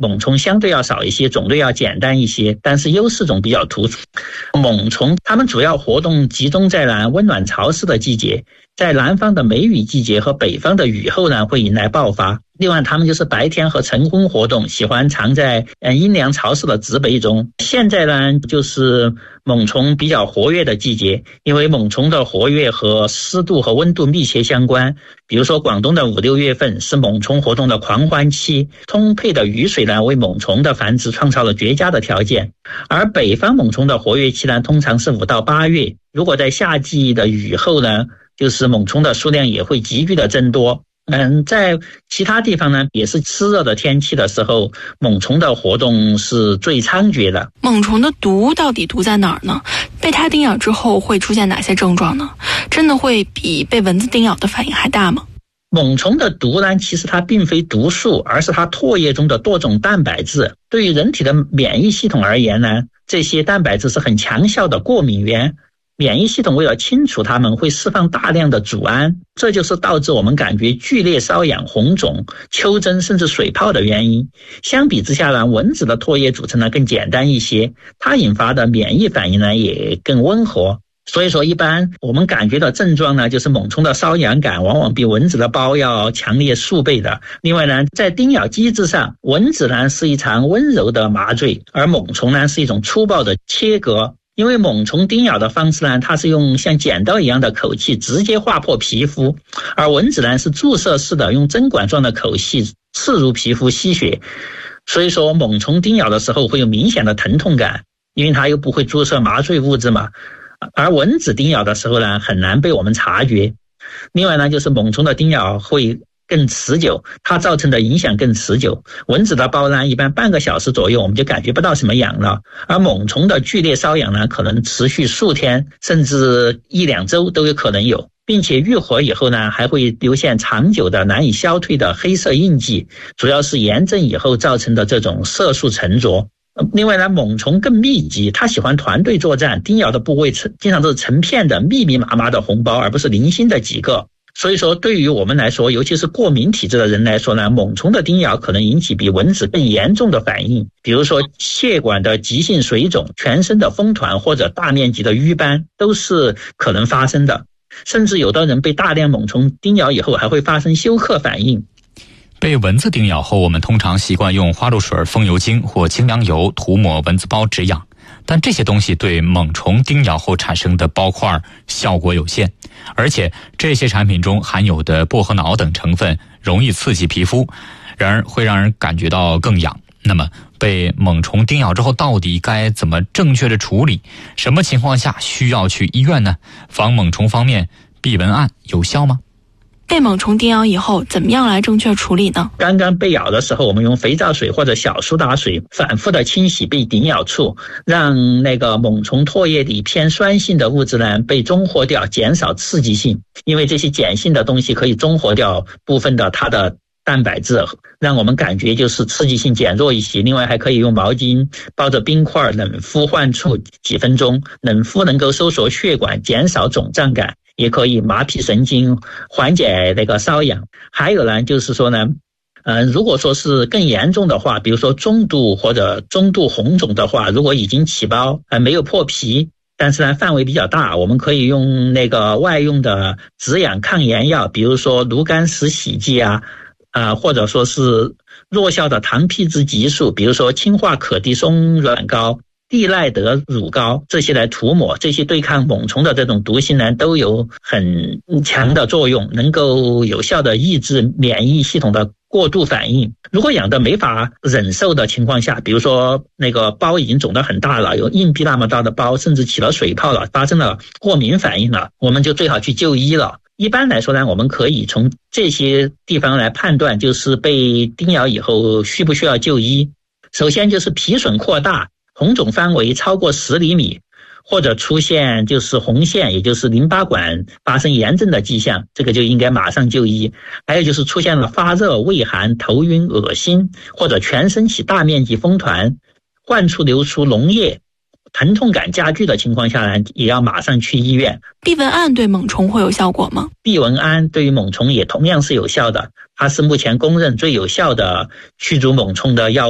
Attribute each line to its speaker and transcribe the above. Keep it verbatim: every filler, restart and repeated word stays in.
Speaker 1: 猛虫相对要少一些，种类要简单一些，但是优势种比较突出。猛虫它们主要活动集中在南温暖潮湿的季节，在南方的梅雨季节和北方的雨后呢会引来爆发。另外它们就是白天和晨昏活动，喜欢藏在阴凉潮湿的植被中。现在呢就是猛虫比较活跃的季节，因为猛虫的活跃和湿度和温度密切相关。比如说广东的五六月份是猛虫活动的狂欢期，充沛的雨水呢为猛虫的繁殖创造了绝佳的条件。而北方猛虫的活跃期呢通常是五到八月，如果在夏季的雨后呢，就是猛虫的数量也会急剧的增多。嗯，在其他地方呢，也是湿热的天气的时候，猛虫的活动是最猖獗的。
Speaker 2: 猛虫的毒到底毒在哪儿呢？被它叮咬之后会出现哪些症状呢？真的会比被蚊子叮咬的反应还大吗？
Speaker 1: 猛虫的毒呢，其实它并非毒素，而是它唾液中的多种蛋白质。对于人体的免疫系统而言呢，这些蛋白质是很强效的过敏源。免疫系统为了清除它们，会释放大量的组胺，这就是导致我们感觉剧烈瘙痒、红肿、丘疹甚至水泡的原因。相比之下呢，蚊子的唾液组成呢更简单一些，它引发的免疫反应呢也更温和。所以说一般我们感觉的症状呢，就是猛虫的瘙痒感往往比蚊子的包要强烈数倍的。另外呢，在叮咬机制上，蚊子呢是一场温柔的麻醉，而猛虫呢是一种粗暴的切割。因为猛虫叮咬的方式呢，它是用像剪刀一样的口器直接划破皮肤，而蚊子呢是注射式的用针管状的口器刺入皮肤吸血。所以说猛虫叮咬的时候会有明显的疼痛感，因为它又不会注射麻醉物质嘛。而蚊子叮咬的时候呢，很难被我们察觉。另外呢，就是猛虫的叮咬会更持久，它造成的影响更持久。蚊子的包呢，一般半个小时左右我们就感觉不到什么痒了，而猛虫的剧烈瘙痒呢，可能持续数天甚至一两周都有可能有，并且愈合以后呢，还会留下长久的难以消退的黑色印记，主要是炎症以后造成的这种色素沉着。另外呢，猛虫更密集，它喜欢团队作战，叮咬的部位经常都是成片的密密麻麻的红包，而不是零星的几个。所以说对于我们来说，尤其是过敏体质的人来说呢，猛虫的叮咬可能引起比蚊子更严重的反应，比如说血管的急性水肿、全身的风团或者大面积的瘀斑都是可能发生的。甚至有的人被大量猛虫叮咬以后还会发生休克反应。
Speaker 3: 被蚊子叮咬后，我们通常习惯用花露水、风油精或清凉油涂抹蚊子包止痒，但这些东西对猛虫叮咬后产生的包块效果有限，而且这些产品中含有的薄荷脑等成分容易刺激皮肤，然而会让人感觉到更痒。那么被猛虫叮咬之后到底该怎么正确的处理？什么情况下需要去医院呢？防猛虫方面，避蚊胺有效吗？
Speaker 2: 被猛虫叮咬以后怎么样来正确处理呢？
Speaker 1: 刚刚被咬的时候，我们用肥皂水或者小苏打水反复的清洗被叮咬处，让那个猛虫唾液里偏酸性的物质呢被中和掉，减少刺激性。因为这些碱性的东西可以中和掉部分的它的蛋白质，让我们感觉就是刺激性减弱一些。另外还可以用毛巾包着冰块冷敷患处几分钟，冷敷能够收缩血管，减少肿胀感，也可以麻痹神经，缓解那个瘙痒。还有呢，就是说呢，呃，如果说是更严重的话，比如说中度或者中度红肿的话，如果已经起包，呃，没有破皮，但是呢范围比较大，我们可以用那个外用的止痒抗炎药，比如说炉甘石洗剂啊，啊、呃，或者说是弱效的糖皮质激素，比如说氢化可的松软膏、地赖德乳膏，这些来涂抹，这些对抗猛虫的这种毒性呢都有很强的作用，能够有效的抑制免疫系统的过度反应。如果痒的没法忍受的情况下，比如说那个包已经肿得很大了，有硬币那么大的包，甚至起了水泡了，发生了过敏反应了，我们就最好去就医了。一般来说呢，我们可以从这些地方来判断，就是被叮咬以后需不需要就医。首先就是皮损扩大，红肿范围超过十厘米，或者出现就是红线，也就是淋巴管发生炎症的迹象，这个就应该马上就医。还有就是出现了发热、畏寒、头晕、恶心，或者全身起大面积风团，患处流出脓液，疼痛感加剧的情况下呢，也要马上去医院。
Speaker 2: 避蚊胺对猛虫会有效果吗？
Speaker 1: 避蚊胺对于猛虫也同样是有效的，它是目前公认最有效的驱逐猛虫的药物。